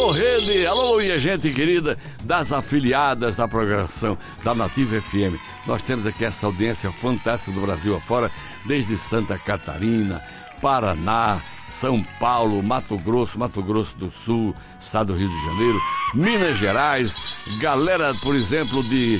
Alô, rede, alô, minha gente querida das afiliadas da programação da Nativa FM. Nós temos aqui essa audiência fantástica do Brasil afora, desde Santa Catarina, Paraná, São Paulo, Mato Grosso do Sul, estado do Rio de Janeiro, Minas Gerais, galera, por exemplo, de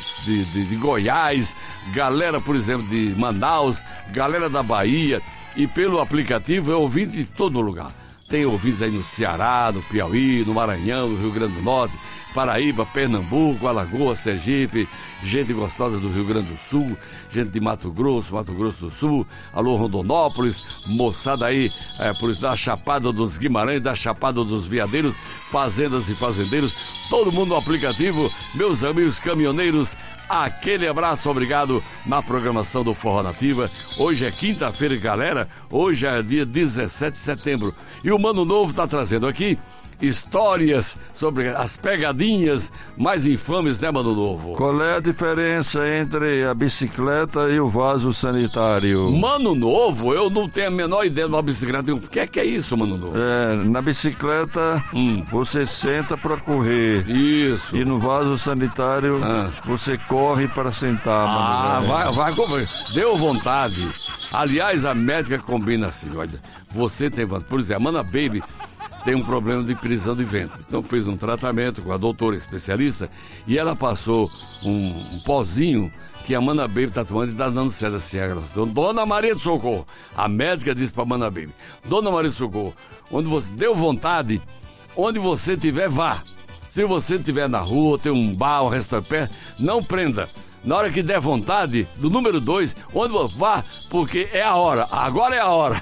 Goiás, galera, por exemplo, de Manaus, galera da Bahia, e pelo aplicativo é ouvinte de todo lugar. Tem ouvintes aí no Ceará, no Piauí, no Maranhão, no Rio Grande do Norte, Paraíba, Pernambuco, Alagoas, Sergipe, gente gostosa do Rio Grande do Sul, gente de Mato Grosso do Sul, alô Rondonópolis, moçada aí da Chapada dos Guimarães, da Chapada dos Veadeiros, fazendas e fazendeiros, todo mundo no aplicativo, meus amigos caminhoneiros, aquele abraço, obrigado na programação do Forró Nativa. Hoje é quinta-feira, galera, hoje é dia 17 de setembro e o Mano Novo está trazendo aqui histórias sobre as pegadinhas mais infames, né, Mano Novo? Qual é a diferença entre a bicicleta e o vaso sanitário? Mano Novo, eu não tenho a menor ideia de uma bicicleta. O que é isso, Mano Novo? Na bicicleta você senta para correr. Isso. E no vaso sanitário você corre para sentar, Mano. Vai correr. Deu vontade. Aliás, a médica combina assim, olha, você tem vontade. Por exemplo, a Mana Baby tem um problema de prisão de ventre. Então fez um tratamento com a doutora especialista e ela passou um pozinho que a Mana Baby está tomando e está dando certo assim. Dona Maria de Socorro, a médica disse para a Mana Baby, Dona Maria de Socorro, onde você deu vontade, onde você estiver, vá. Se você estiver na rua, tem um bar, um restaurante perto, não prenda. Na hora que der vontade, do número 2, onde você vá, porque é a hora, agora é a hora.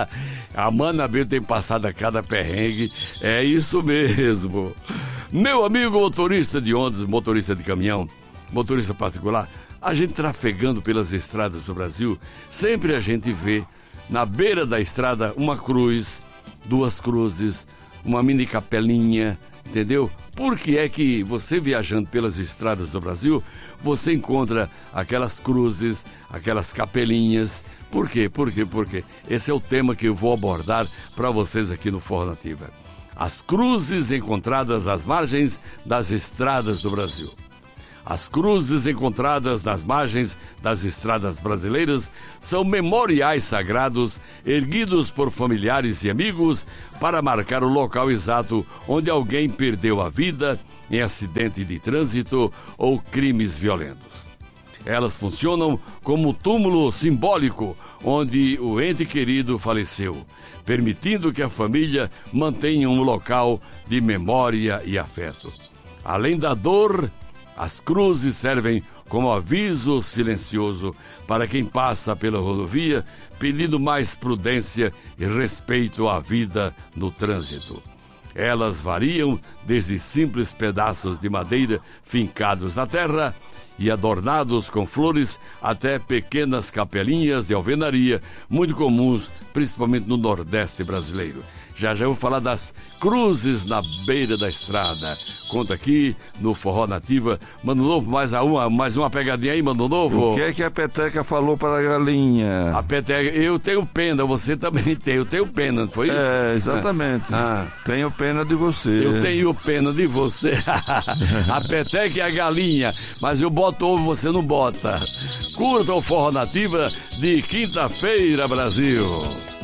A Mana Baby tem passado a cada perrengue, é isso mesmo. Meu amigo motorista de ônibus, motorista de caminhão, motorista particular, a gente trafegando pelas estradas do Brasil, sempre a gente vê na beira da estrada uma cruz, duas cruzes, uma mini capelinha, entendeu? Por que é que você viajando pelas estradas do Brasil, você encontra aquelas cruzes, aquelas capelinhas? Por quê? Por quê? Esse é o tema que eu vou abordar para vocês aqui no Forró Nativa. As cruzes encontradas às margens das estradas do Brasil. As cruzes encontradas nas margens das estradas brasileiras são memoriais sagrados erguidos por familiares e amigos para marcar o local exato onde alguém perdeu a vida em acidente de trânsito ou crimes violentos. Elas funcionam como túmulo simbólico onde o ente querido faleceu, permitindo que a família mantenha um local de memória e afeto. Além da dor, as cruzes servem como aviso silencioso para quem passa pela rodovia, pedindo mais prudência e respeito à vida no trânsito. Elas variam desde simples pedaços de madeira fincados na terra e adornados com flores até pequenas capelinhas de alvenaria, muito comuns, principalmente no Nordeste brasileiro. Já vou falar das cruzes na beira da estrada. Conta aqui no Forró Nativa. Mano Novo, mais uma pegadinha aí, Mano Novo. O que é que a peteca falou para a galinha? A peteca, eu tenho pena, você também tem. Eu tenho pena, não foi isso? É, exatamente. Tenho pena de você. Eu tenho pena de você. A peteca e a galinha. Mas eu boto ovo, você não bota. Curta o Forró Nativa de quinta-feira, Brasil.